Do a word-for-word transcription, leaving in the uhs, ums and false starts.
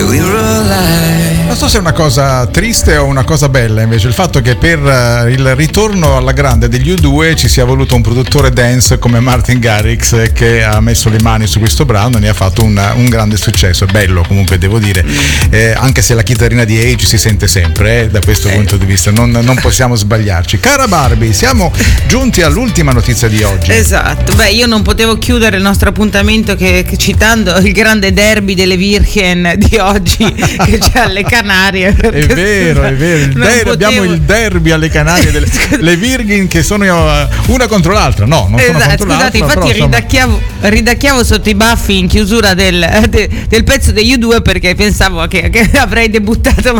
Non so se è una cosa triste o una cosa bella invece il fatto che per il ritorno alla grande degli U due ci sia voluto un produttore dance come Martin Garrix, che ha messo le mani su questo brano e ne ha fatto un, un grande successo. È bello comunque, devo dire, eh, anche se la chitarrina di Age si sente sempre, eh, da questo eh. punto di vista non, non possiamo sbagliarci. Cara Barbie, siamo giunti all'ultima notizia di oggi. Esatto, beh, io non potevo chiudere il nostro appuntamento che, che citando il grande derby delle Virgen di oggi che c'è alle Canarie. È vero, è vero, il der- potevo... abbiamo il derby alle Canarie delle le Virgin che sono una contro l'altra. No, non esatto, sono contro scusate, l'altra. Infatti però, ridacchiavo, ridacchiavo sotto i baffi in chiusura del, de, del pezzo degli U due perché pensavo che, che avrei debuttato